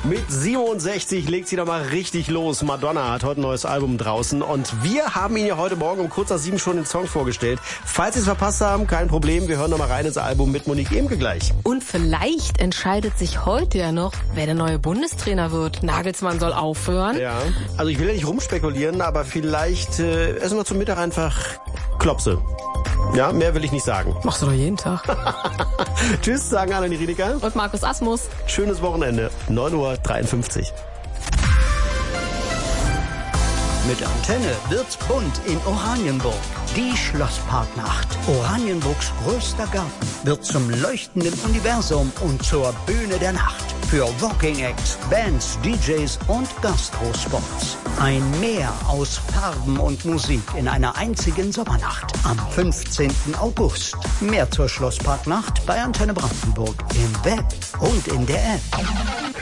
Mit 67 legt sie doch mal richtig los. Madonna hat heute ein neues Album draußen und wir haben Ihnen ja heute Morgen um kurz nach 7 schon den Song vorgestellt. Falls Sie es verpasst haben, kein Problem, wir hören noch mal rein ins Album mit Monique Emke gleich. Und vielleicht entscheidet sich heute ja noch, wer der neue Bundestrainer wird. Nagelsmann soll aufhören. Ja, also ich will ja nicht rumspekulieren, aber vielleicht essen wir zum Mittag einfach Klopse. Ja, mehr will ich nicht sagen. Machst du doch jeden Tag. Tschüss, sagen Anna Riedeker. Und Markus Asmus. Schönes Wochenende. 9:53 Uhr. Mit Antenne wird's bunt in Oranienburg. Die Schlossparknacht. Oranienburgs größter Garten wird zum leuchtenden Universum und zur Bühne der Nacht. Für Walking Acts, Bands, DJs und Gastrospots. Ein Meer aus Farben und Musik in einer einzigen Sommernacht. Am 15. August. Mehr zur Schlossparknacht bei Antenne Brandenburg im Web und in der App.